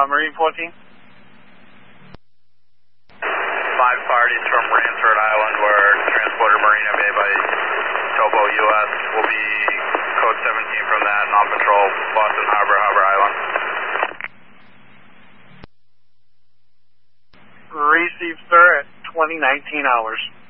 Marine 14. 5 parties from Ransford Island were transported Marina Bay by Topo US. Will be code 17 from that, non-patrol, Boston Harbor, Harbor Island. Received, sir, at 2019 hours.